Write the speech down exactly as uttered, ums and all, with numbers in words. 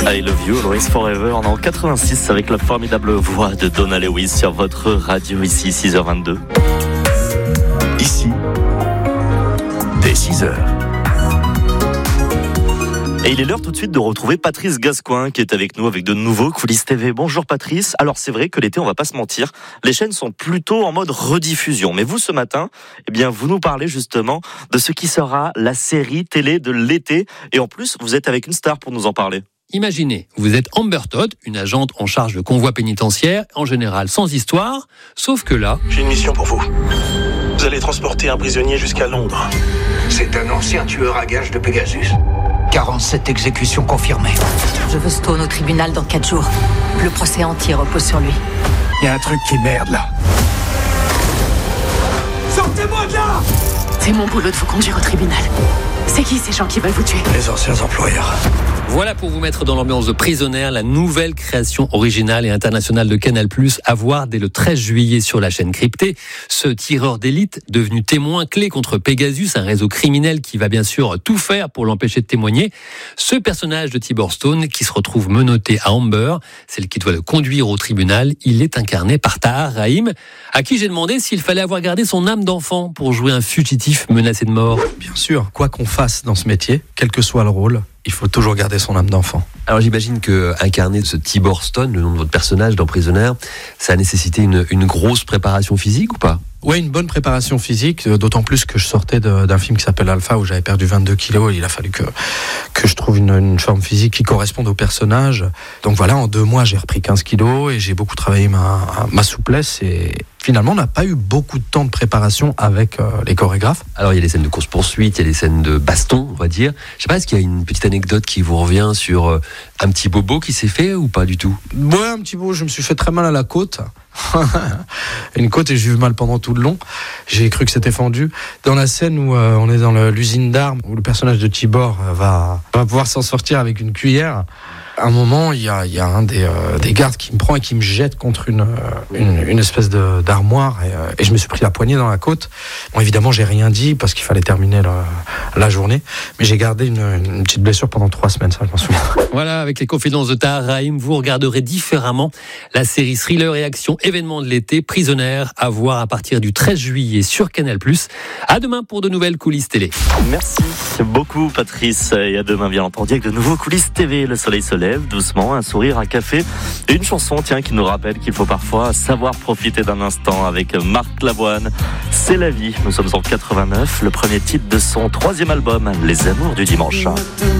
I Love You, Always Forever, en quatre-vingt-six avec la formidable voix de Donna Lewis sur votre radio, ici six heures vingt-deux. Ici, dès six heures. Et il est l'heure tout de suite de retrouver Patrice Gascoin qui est avec nous avec de nouveaux Coulisses T V. Bonjour Patrice. Alors c'est vrai que l'été, on va pas se mentir, les chaînes sont plutôt en mode rediffusion. Mais vous ce matin, eh bien vous nous parlez justement de ce qui sera la série télé de l'été. Et en plus, vous êtes avec une star pour nous en parler. Imaginez, vous êtes Amber Todd, une agente en charge de convoi pénitentiaire, en général sans histoire, sauf que là... J'ai une mission pour vous. Vous allez transporter un prisonnier jusqu'à Londres. C'est un ancien tueur à gages de Pegasus. quarante-sept exécutions confirmées. Je veux Stone au tribunal dans quatre jours. Le procès entier repose sur lui. Il y a un truc qui merde là. Sortez-moi de là! C'est mon boulot de vous conduire au tribunal. C'est qui ces gens qui veulent vous tuer? Les anciens employeurs. Voilà pour vous mettre dans l'ambiance de Prisonnière, la nouvelle création originale et internationale de Canal+, à voir dès le treize juillet sur la chaîne cryptée. Ce tireur d'élite, devenu témoin clé contre Pegasus, un réseau criminel qui va bien sûr tout faire pour l'empêcher de témoigner. Ce personnage de Tibor Stone, qui se retrouve menotté à Amber, celle qui doit le conduire au tribunal, il est incarné par Tahar Rahim, à qui j'ai demandé s'il fallait avoir gardé son âme d'enfant pour jouer un fugitif menacé de mort. Bien sûr, quoi qu'on fasse dans ce métier, quel que soit le rôle, il faut toujours garder son âme d'enfant. Alors j'imagine que incarner ce Tibor Stone, le nom de votre personnage dans Prisonnière, ça a nécessité une, une grosse préparation physique ou pas ? Oui, une bonne préparation physique, d'autant plus que je sortais de, d'un film qui s'appelle Alpha où j'avais perdu vingt-deux kilos et il a fallu que, que je trouve une, une forme physique qui corresponde au personnage. Donc voilà, en deux mois j'ai repris quinze kilos et j'ai beaucoup travaillé ma, ma souplesse et finalement on n'a pas eu beaucoup de temps de préparation avec euh, les chorégraphes. Alors il y a des scènes de course-poursuite, il y a des scènes de baston, on va dire. Je sais pas, est-ce qu'il y a une petite anecdote qui vous revient sur euh, un petit bobo qui s'est fait ou pas du tout ? Ouais, un petit bobo, je me suis fait très mal à la côte. Une côte et j'ai eu mal pendant tout le long. J'ai cru que c'était fendu. Dans la scène où euh, on est dans le, l'usine d'armes, où le personnage de Tibor euh, va, va pouvoir s'en sortir avec une cuillère, à un moment, il y a, il y a un des, euh, des gardes qui me prend et qui me jette contre une, une, une espèce de, d'armoire et, euh, et je me suis pris la poignée dans la côte. Bon, évidemment, j'ai rien dit parce qu'il fallait terminer la, la journée, mais j'ai gardé une, une petite blessure pendant trois semaines, ça je m'en souviens. Voilà, avec les confidences de Tahar Rahim, vous regarderez différemment la série thriller et action événement de l'été, Prisonnière, à voir à partir du treize juillet sur Canal+. À demain pour de nouvelles coulisses télé. Merci beaucoup Patrice et à demain bien entendu avec de nouveaux Coulisses T V. Le soleil se lève doucement, un sourire, un café et une chanson tiens qui nous rappelle qu'il faut parfois savoir profiter d'un instant avec Marc Lavoine. C'est la vie. Nous sommes en quatre-vingt-neuf, le premier titre de son troisième album, Les Amours du Dimanche.